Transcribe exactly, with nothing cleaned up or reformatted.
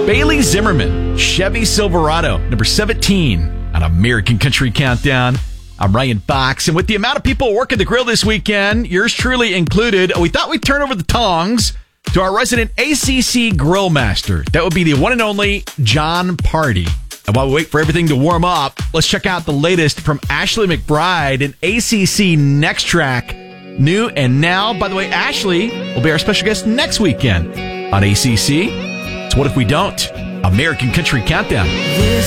Bailey Zimmerman, Chevy Silverado, number seventeen on American Country Countdown. I'm Ryan Fox, and with the amount of people working the grill this weekend, yours truly included, we thought we'd turn over the tongs to our resident A C C grill master. That would be the one and only John Party. And while we wait for everything to warm up, let's check out the latest from Ashley McBride and A C C Next Track, new and now. By the way, Ashley will be our special guest next weekend on A C C. So what if we don't? American Country Countdown.